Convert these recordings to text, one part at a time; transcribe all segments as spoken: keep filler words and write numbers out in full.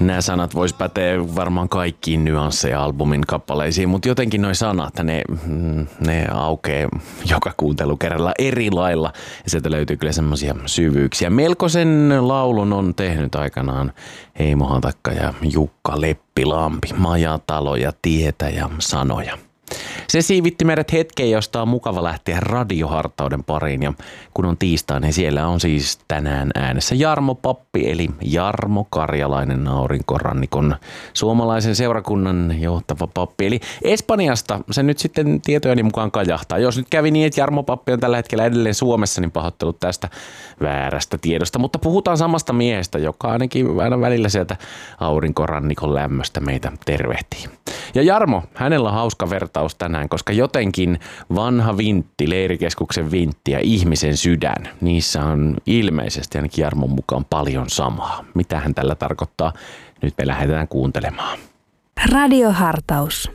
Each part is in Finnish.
Nämä sanat vois päteä varmaan kaikkiin nyansseja albumin kappaleisiin, mutta jotenkin noi sanat, ne, ne aukee joka kuuntelukerralla eri lailla. Ja sieltä löytyy kyllä semmoisia syvyyksiä. Melkoisen laulun on tehnyt aikanaan Heimo Hatakka ja Jukka Leppilampi. Majataloja, tietä ja sanoja. Se siivitti meidät hetkeen, josta on mukava lähteä radiohartauden pariin, ja kun on tiistai, niin siellä on siis tänään äänessä Jarmo Pappi, eli Jarmo Karjalainen, Aurinkorannikon suomalaisen seurakunnan johtava pappi. Eli Espanjasta se nyt sitten tietojeni mukaan kajahtaa. Jos nyt kävi niin, että Jarmo Pappi on tällä hetkellä edelleen Suomessa, niin pahoittelut tästä väärästä tiedosta. Mutta puhutaan samasta miehestä, joka ainakin aina välillä sieltä Aurinkorannikon lämmöstä meitä tervehtii. Ja Jarmo, hänellä on hauska vertaus tänään, koska jotenkin vanha vintti, leirikeskuksen vintti ja ihmisen sydän, niissä on ilmeisesti ainakin Jarmon mukaan paljon samaa. Mitä hän tällä tarkoittaa? Nyt me lähdetään kuuntelemaan. Radiohartaus.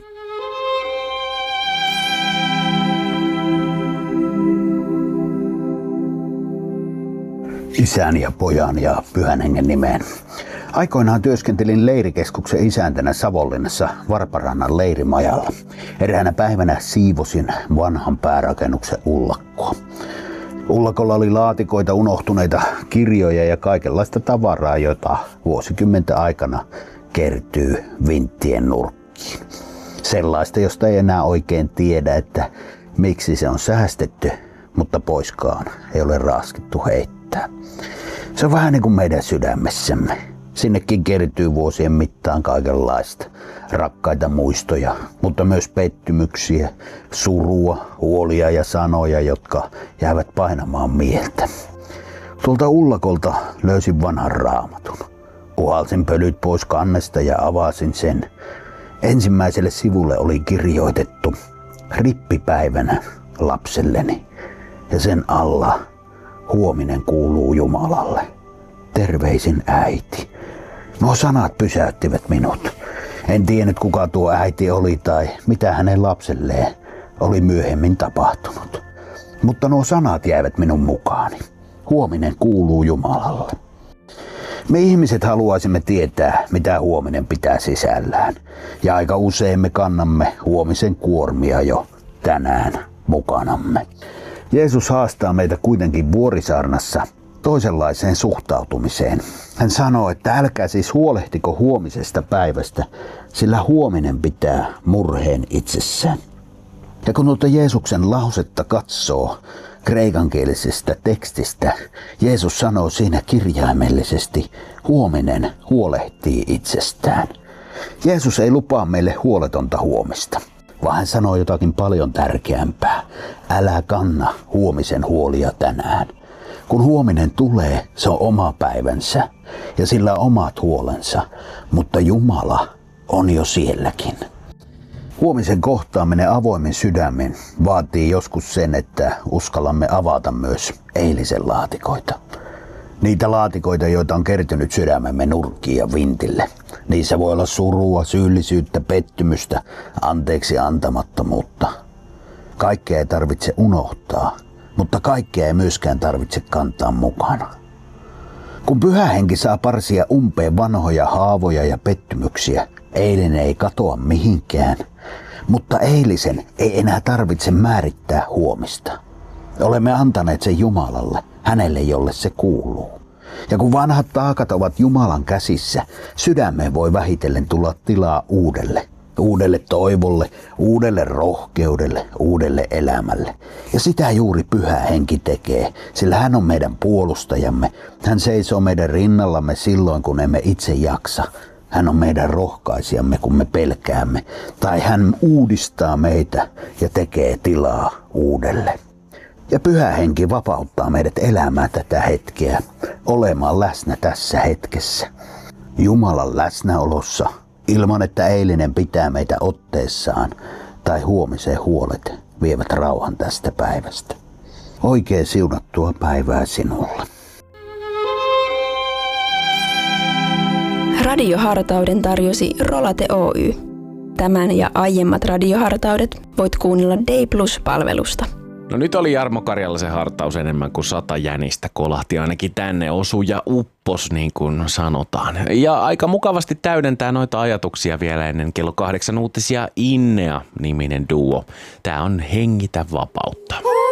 Isän ja pojan ja pyhän hengen nimeen. Aikoinaan työskentelin leirikeskuksen isäntänä Savonlinnassa Varparannan leirimajalla. Eräänä päivänä siivosin vanhan päärakennuksen ullakkoa. Ullakolla oli laatikoita, unohtuneita kirjoja ja kaikenlaista tavaraa, jota vuosikymmenten aikana kertyy vinttien nurkkiin. Sellaista, josta ei enää oikein tiedä, että miksi se on säästetty, mutta poiskaan ei ole raskittu heittää. Se on vähän niin kuin meidän sydämessämme. Sinnekin kertyy vuosien mittaan kaikenlaista. Rakkaita muistoja, mutta myös pettymyksiä, surua, huolia ja sanoja, jotka jäävät painamaan mieltä. Tuolta ullakolta löysin vanhan raamatun. Puhalsin pölyt pois kannesta ja avasin sen. Ensimmäiselle sivulle oli kirjoitettu rippipäivänä lapselleni. Ja sen alla huominen kuuluu Jumalalle. Terveisin äiti. Nuo sanat pysäyttivät minut. En tiennyt kuka tuo äiti oli tai mitä hänen lapselleen oli myöhemmin tapahtunut. Mutta nuo sanat jäivät minun mukaani. Huominen kuuluu Jumalalle. Me ihmiset haluaisimme tietää, mitä huominen pitää sisällään. Ja aika usein me kannamme huomisen kuormia jo tänään mukanamme. Jeesus haastaa meitä kuitenkin Vuorisaarnassa toisenlaiseen suhtautumiseen. Hän sanoo, että älkää siis huolehtiko huomisesta päivästä, sillä huominen pitää murheen itsessään. Ja kun tuota Jeesuksen lausetta katsoo kreikankielisestä tekstistä, Jeesus sanoo siinä kirjaimellisesti, huominen huolehtii itsestään. Jeesus ei lupaa meille huoletonta huomista, vaan hän sanoo jotakin paljon tärkeämpää. Älä kanna huomisen huolia tänään. Kun huominen tulee, se on oma päivänsä ja sillä on omat huolensa, mutta Jumala on jo sielläkin. Huomisen kohtaaminen avoimin sydämin vaatii joskus sen, että uskallamme avata myös eilisen laatikoita. Niitä laatikoita, joita on kertynyt sydämemme nurkkiin ja vintille. Niissä voi olla surua, syyllisyyttä, pettymystä, anteeksi antamattomuutta. Kaikkea ei tarvitse unohtaa, mutta kaikkea ei myöskään tarvitse kantaa mukana. Kun Pyhä Henki saa parsia umpeen vanhoja haavoja ja pettymyksiä, eilinen ei katoa mihinkään, mutta eilisen ei enää tarvitse määrittää huomista. Olemme antaneet sen Jumalalle, hänelle jolle se kuuluu. Ja kun vanhat taakat ovat Jumalan käsissä, sydämeen voi vähitellen tulla tilaa uudelle. Uudelle toivolle, uudelle rohkeudelle, uudelle elämälle. Ja sitä juuri Pyhä Henki tekee, sillä hän on meidän puolustajamme. Hän seisoo meidän rinnallamme silloin, kun emme itse jaksa. Hän on meidän rohkaisijamme, kun me pelkäämme. Tai hän uudistaa meitä ja tekee tilaa uudelle. Ja Pyhä Henki vapauttaa meidät elämään tätä hetkeä, olemaan läsnä tässä hetkessä. Jumalan läsnäolossa, ilman että eilinen pitää meitä otteessaan tai huomisen huolet vievät rauhan tästä päivästä. Oikein siunattua päivää sinulle. Radiohartauden tarjosi Rolate Oy. Tämän ja aiemmat radiohartaudet voit kuunnella Day Plus-palvelusta. No nyt oli Jarmo Karjalaisen hartaus enemmän kuin sata jänistä kolahti ainakin tänne osu ja uppos niin kuin sanotaan. Ja aika mukavasti täydentää noita ajatuksia vielä ennen kello kahdeksan uutisia Innea-niminen duo. Tää on Hengitä vapautta.